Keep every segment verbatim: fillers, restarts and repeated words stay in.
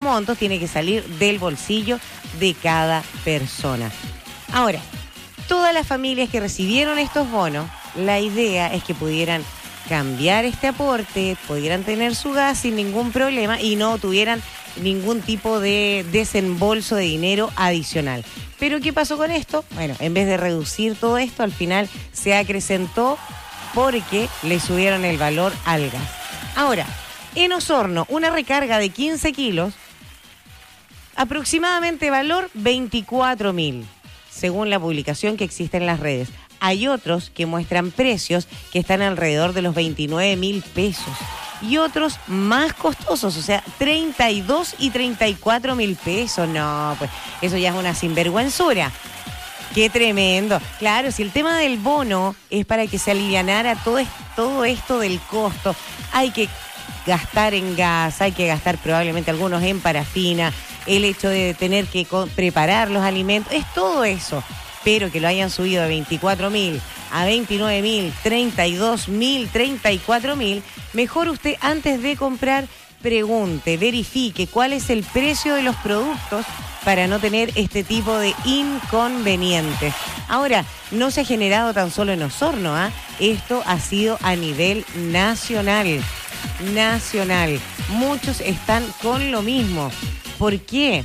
montos tiene que salir del bolsillo de cada persona. Ahora, todas las familias que recibieron estos bonos, la idea es que pudieran cambiar este aporte, pudieran tener su gas sin ningún problema y no tuvieran ningún tipo de desembolso de dinero adicional. Pero ¿qué pasó con esto? Bueno, en vez de reducir todo esto, al final se acrecentó porque le subieron el valor al gas. Ahora, en Osorno, una recarga de quince kilos, aproximadamente valor veinticuatro mil, según la publicación que existe en las redes. Hay otros que muestran precios que están alrededor de los veintinueve mil pesos y otros más costosos, o sea, treinta y dos y treinta y cuatro mil pesos. No, pues eso ya es una sinvergüenzura. ¡Qué tremendo! Claro, si el tema del bono es para que se alivianara todo, es, todo esto del costo, hay que gastar en gas, hay que gastar probablemente algunos en parafina, el hecho de tener que preparar los alimentos, es todo eso. Pero que lo hayan subido de veinticuatro mil a veintinueve mil, treinta y dos mil, treinta y cuatro mil, mejor usted antes de comprar pregunte, verifique cuál es el precio de los productos para no tener este tipo de inconvenientes. Ahora, no se ha generado tan solo en Osorno, ¿eh? Esto ha sido a nivel nacional. Nacional. Muchos están con lo mismo. ¿Por qué?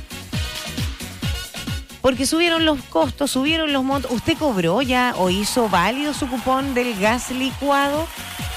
Porque subieron los costos, subieron los montos. ¿Usted cobró ya o hizo válido su cupón del gas licuado?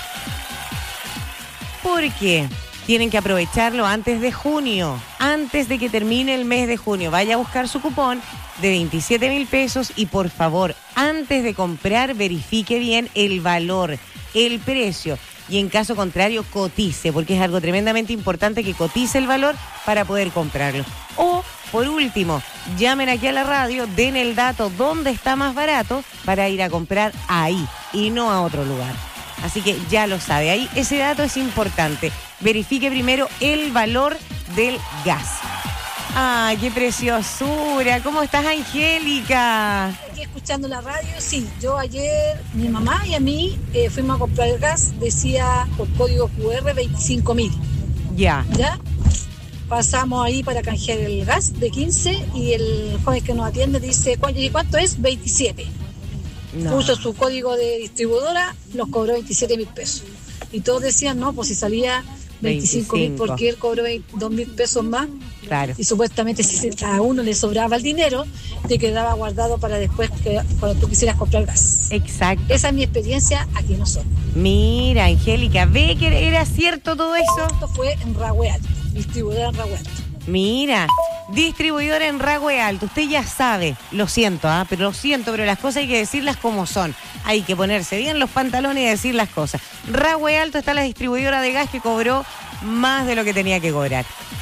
¿Por qué? Tienen que aprovecharlo antes de junio, antes de que termine el mes de junio. Vaya a buscar su cupón de veintisiete mil pesos y por favor, antes de comprar, verifique bien el valor, el precio. Y en caso contrario, cotice, porque es algo tremendamente importante que cotice el valor para poder comprarlo. O, por último, llamen aquí a la radio, den el dato dónde está más barato para ir a comprar ahí y no a otro lugar. Así que ya lo sabe, ahí ese dato es importante. Verifique primero el valor del gas. ¡Ay, qué preciosura! ¿Cómo estás, Angélica? Aquí escuchando la radio, sí. Yo ayer, mi mamá y a mí eh, fuimos a comprar el gas, decía por código cu erre veinticinco mil. Ya. ¿Ya? Pasamos ahí para canjear el gas de quince y el joven que nos atiende dice, ¿y cuánto es? veintisiete. No. Puso su código de distribuidora, nos cobró veintisiete mil pesos. Y todos decían, no, pues si salía veinticinco mil, porque él cobró dos mil pesos más. Claro. Y supuestamente si a uno le sobraba el dinero, te quedaba guardado para después que, cuando tú quisieras comprar gas. Exacto. Esa es mi experiencia aquí en Osorno. Mira, Angélica, ¿ve que era cierto todo eso? Esto fue en Rahue Alto, distribuidora en Rahue Alto. Mira, distribuidora en Rahue Alto. Usted ya sabe, lo siento, ¿ah? pero lo siento, pero las cosas hay que decirlas como son. Hay que ponerse bien los pantalones y decir las cosas. Rahue Alto está la distribuidora de gas que cobró más de lo que tenía que cobrar.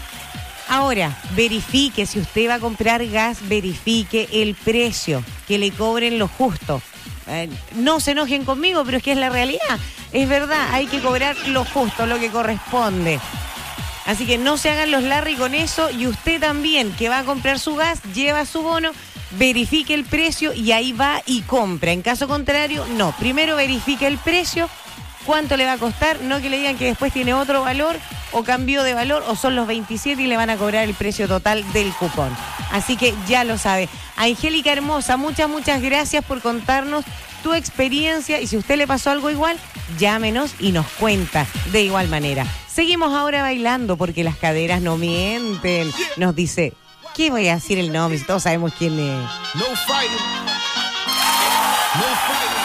Ahora, verifique, si usted va a comprar gas, verifique el precio, que le cobren lo justo. Eh, no se enojen conmigo, pero es que es la realidad. Es verdad, hay que cobrar lo justo, lo que corresponde. Así que no se hagan los Larry con eso, y usted también, que va a comprar su gas, lleva su bono, verifique el precio y ahí va y compra. En caso contrario, no. Primero verifique el precio, cuánto le va a costar, no que le digan que después tiene otro valor o cambió de valor o son los veintisiete y le van a cobrar el precio total del cupón. Así que ya lo sabe. Angélica hermosa, muchas, muchas gracias por contarnos tu experiencia, y si a usted le pasó algo igual, llámenos y nos cuenta de igual manera. Seguimos ahora bailando porque las caderas no mienten. Nos dice, ¿qué voy a decir el nombre? Todos sabemos quién es. No fighting. No fighting.